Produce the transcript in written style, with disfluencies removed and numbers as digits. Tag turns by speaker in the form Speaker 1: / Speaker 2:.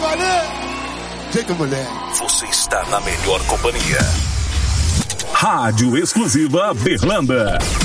Speaker 1: valer! Chega, mulher.
Speaker 2: Você está na melhor companhia.
Speaker 3: Rádio Exclusiva Berlanda.